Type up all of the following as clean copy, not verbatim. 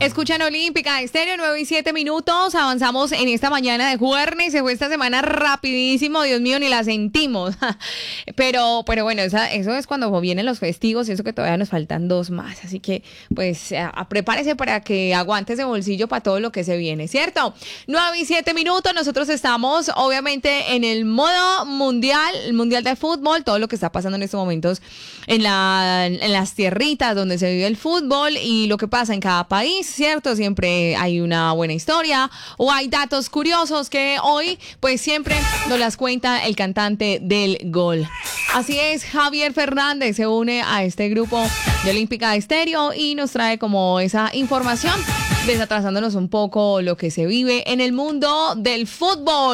Escuchan Olímpica Estéreo, 9:07. Avanzamos en esta mañana de jueves. Se fue esta semana rapidísimo, Dios mío, ni la sentimos. Pero bueno, eso es cuando vienen los festivos y eso que todavía nos faltan 2 más. Así que, pues, prepárese para que aguante ese bolsillo para todo lo que se viene, ¿cierto? 9:07. Nosotros estamos, obviamente, en el modo mundial, el mundial de fútbol, todo lo que está pasando en estos momentos en las tierritas donde se vive el fútbol y lo que pasa en cada país, ¿cierto? Siempre hay una buena historia o hay datos curiosos que hoy pues siempre nos las cuenta el cantante del gol. Así es, Javier Fernández se une a este grupo de Olímpica Estéreo y nos trae como esa información, desatrasándonos un poco lo que se vive en el mundo del fútbol.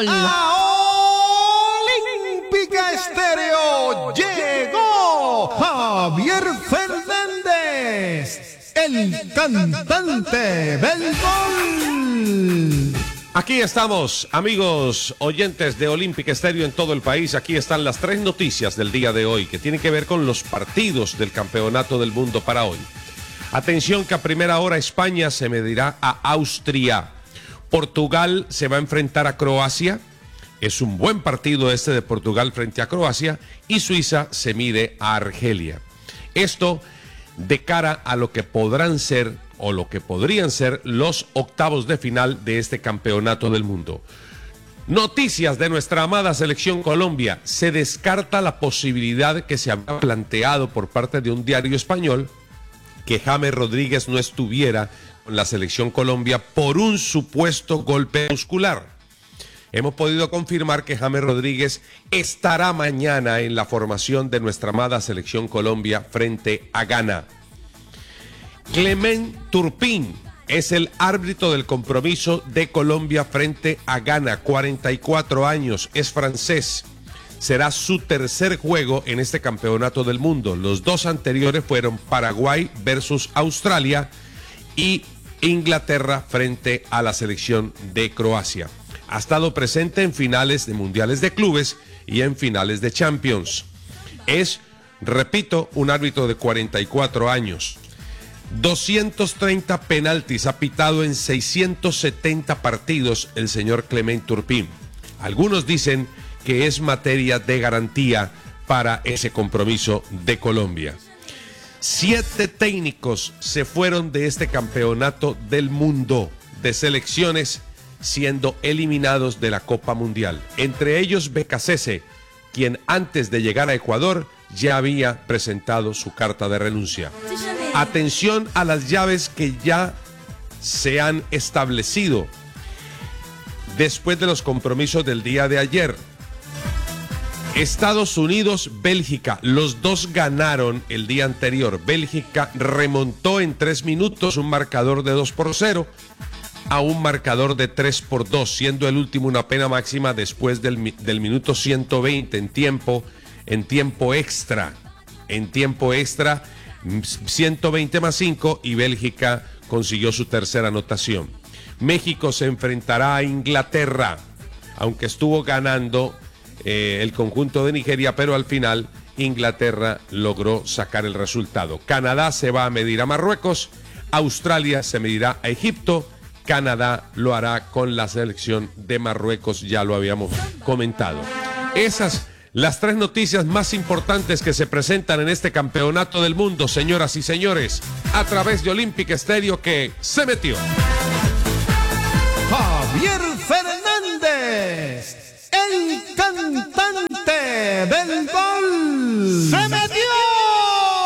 Olímpica Estéreo llegó Javier Fernández, el cantante del gol. Aquí estamos, amigos oyentes de Olímpica Estéreo en todo el país. Aquí están las 3 noticias del día de hoy que tienen que ver con los partidos del Campeonato del Mundo para hoy. Atención que a primera hora España se medirá a Austria. Portugal se va a enfrentar a Croacia. Es un buen partido este de Portugal frente a Croacia. Y Suiza se mide a Argelia. Esto de cara a lo que podrán ser o lo que podrían ser los octavos de final de este Campeonato del Mundo. Noticias de nuestra amada selección Colombia. Se descarta la posibilidad que se había planteado por parte de un diario español que James Rodríguez no estuviera con la selección Colombia por un supuesto golpe muscular. Hemos podido confirmar que James Rodríguez estará mañana en la formación de nuestra amada selección Colombia frente a Ghana. Clement Turpin es el árbitro del compromiso de Colombia frente a Ghana, 44 años, es francés. Será su tercer juego en este campeonato del mundo. Los 2 anteriores fueron Paraguay versus Australia y Inglaterra frente a la selección de Croacia. Ha estado presente en finales de mundiales de clubes y en finales de Champions. Es, repito, un árbitro de 44 años. 230 penaltis ha pitado en 670 partidos el señor Clement Turpin. Algunos dicen que es materia de garantía para ese compromiso de Colombia. 7 técnicos se fueron de este campeonato del mundo de selecciones siendo eliminados de la Copa Mundial. Entre ellos Becasese, quien antes de llegar a Ecuador ya había presentado su carta de renuncia. Atención a las llaves que ya se han establecido después de los compromisos del día de ayer. Estados Unidos, Bélgica, los 2 ganaron el día anterior. Bélgica remontó en 3 minutos un marcador de 2-0 a un marcador de 3-2, siendo el último una pena máxima después del minuto 120 en tiempo extra. En tiempo extra, 120 más 5 y Bélgica consiguió su tercera anotación. México se enfrentará a Inglaterra, aunque estuvo ganando el conjunto de Nigeria, pero al final Inglaterra logró sacar el resultado. Canadá se va a medir a Marruecos, Australia se medirá a Egipto, Canadá lo hará con la selección de Marruecos, ya lo habíamos comentado. Esas las 3 noticias más importantes que se presentan en este campeonato del mundo, señoras y señores, a través de Olímpica Estéreo que se metió. Javier Fernández.